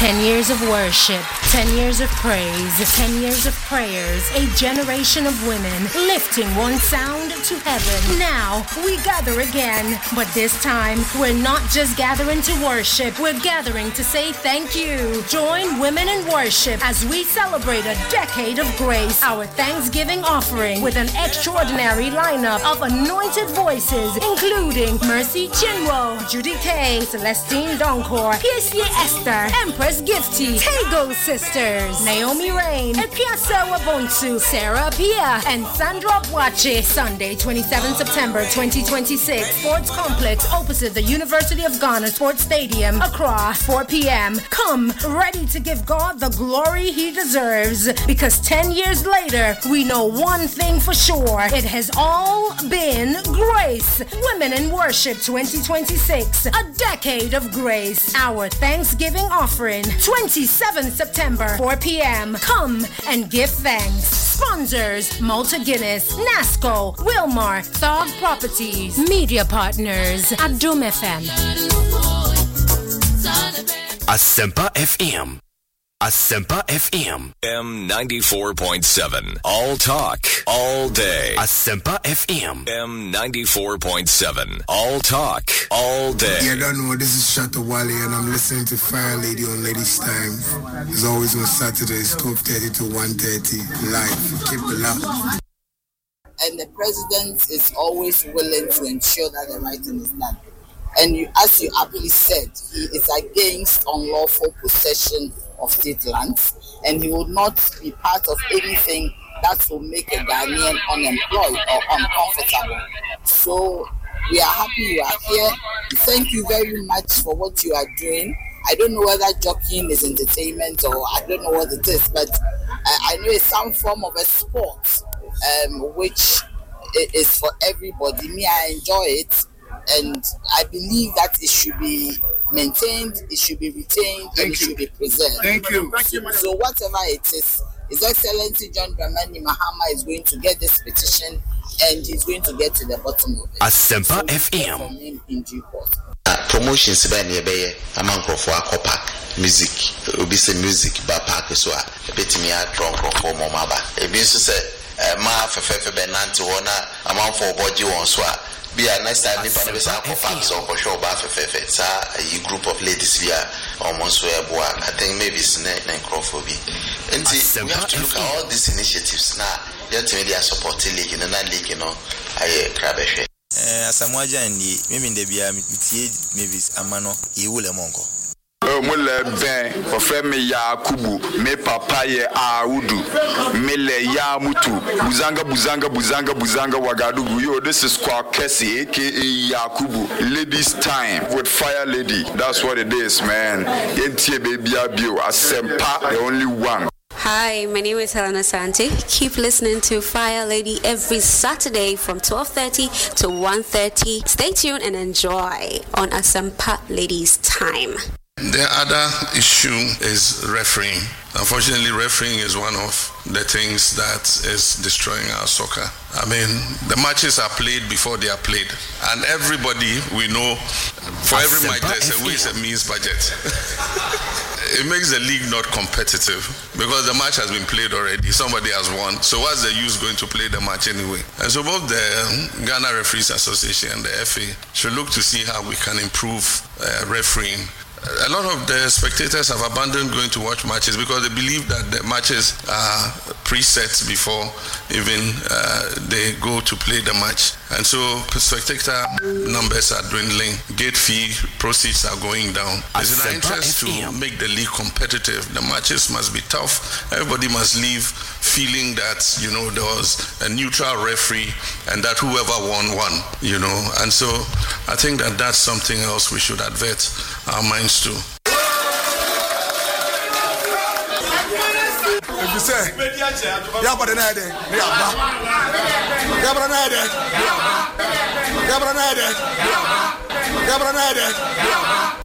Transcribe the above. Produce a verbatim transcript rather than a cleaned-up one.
Ten years of worship, ten years of praise, ten years of prayers, a generation of women lifting one sound to heaven. Now we gather again, but this time we're not just gathering to worship, we're gathering to say thank you. Join Women in Worship as we celebrate a decade of grace, our Thanksgiving offering with an extraordinary lineup of anointed voices, including Mercy Chinwo, Judy K, Celestine Donkor, P S C Esther, Empress Gifty, Tego Sisters, Naomi Rain, Epiasa Wabonsu, Sarah Pia, and Sandra Bwache. Sunday, twenty-seventh September twenty twenty-six, Sports Complex opposite the University of Ghana Sports Stadium, Accra, four p.m. Come ready to give God the glory he deserves, because ten years later, we know one thing for sure. It has all been grace. Women in Worship twenty twenty-six, a decade of grace. Our Thanksgiving offering, twenty-seventh September, four p.m. Come and give thanks. Sponsors, Malta Guinness, NASCO, Wilmar, Thog Properties. Media partners, Adum F M. Asempa F M. Asempa F M. M ninety-four point seven. All talk, all day. Asempa F M. M ninety-four point seven. All talk, all day. Yeah, I don't know. This is Shatta Wale, and I'm listening to Fire Lady on Ladies Time. It's always on Saturdays, twelve thirty to one thirty, live. Keep it loud. And the president is always willing to ensure that the right thing is done. And you, as you aptly said, he is against unlawful possession of state lands, and he will not be part of anything that will make a Ghanaian unemployed or uncomfortable. So we are happy you are here. Thank you very much for what you are doing. I don't know whether jockeying is entertainment or I don't know what it is, but I, I know it's some form of a sport, um, which is for everybody. Me, I enjoy it. And I believe that it should be maintained, it should be retained, Thank and it you. should be preserved. Thank you. So, so whatever it is, His Excellency John Dramani Mahama is going to get this petition and he's going to get to the bottom of it. Asempa so F M. from him in due course. Promotions by nearby a man for a park music, obisa music by park so a bit me a drunk for Momaba. A business said, Ma Fefe Benanti Wana, a man for body on swat. Be a next time if I never saw for parks or for show bath fefe. It's a group of ladies here almost where boy. I think maybe it's net and crowdphobia. And we have to look at all these initiatives now. Yet media supporting league in the league, you know. I grab a share. As a Moja and maybe in the Bia, maybe it's a mano, you will a mongo. Mule ben ofreme ya kubu me papa ye audu mele ya mutu buzanga buzanga buzanga buzanga wagadugu. Yo, this is Kwa Kesi aka Yakubu. Ladies Time with Fire Lady. That's what it is, man. Yentie baby abio Asempa, the only one. Hi, my name is Helena Santi. Keep listening to Fire Lady every Saturday from twelve thirty to one thirty. Stay tuned and enjoy on Asempa Ladies Time. The other issue is refereeing. Unfortunately, refereeing is one of the things that is destroying our soccer. I mean, the matches are played before they are played. And everybody, we know, for every match there's a way, a means budget. It makes the league not competitive because the match has been played already. Somebody has won. So what's the use going to play the match anyway? And so both the Ghana Referees Association and the F A should look to see how we can improve uh, refereeing. A lot of the spectators have abandoned going to watch matches because they believe that the matches are preset before even uh, they go to play the match. And so spectator numbers are dwindling, gate fee proceeds are going down. It's in our interest to make the league competitive. The matches must be tough. Everybody must leave feeling that, you know, there was a neutral referee and that whoever won, won, you know. And so I think that that's something else we should advert our minds to. If you say, yeah, but another, yeah, yeah, but another, yeah, but another, yeah, but another.